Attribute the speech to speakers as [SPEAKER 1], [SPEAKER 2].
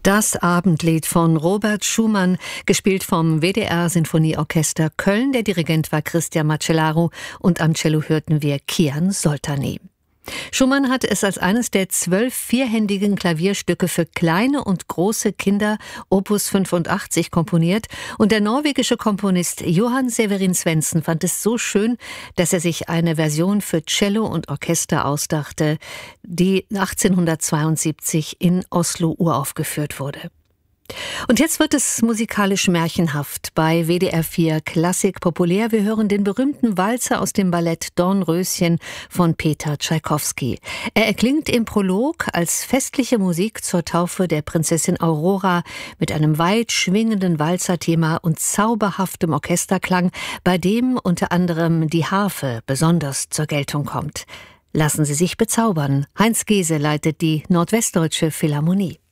[SPEAKER 1] Das Abendlied von Robert Schumann, gespielt vom WDR Sinfonieorchester Köln. Der Dirigent war Christian Macellaro und am Cello hörten wir Kian Soltani. Schumann hat es als eines der 12 vierhändigen Klavierstücke für kleine und große Kinder Opus 85 komponiert und der norwegische Komponist Johan Severin Svendsen fand es so schön, dass er sich eine Version für Cello und Orchester ausdachte, die 1872 in Oslo uraufgeführt wurde. Und jetzt wird es musikalisch märchenhaft bei WDR 4 Klassik populär. Wir hören den berühmten Walzer aus dem Ballett Dornröschen von Peter Tschaikowski. Er erklingt im Prolog als festliche Musik zur Taufe der Prinzessin Aurora mit einem weit schwingenden Walzerthema und zauberhaftem Orchesterklang, bei dem unter anderem die Harfe besonders zur Geltung kommt. Lassen Sie sich bezaubern. Heinz Gese leitet die Nordwestdeutsche Philharmonie.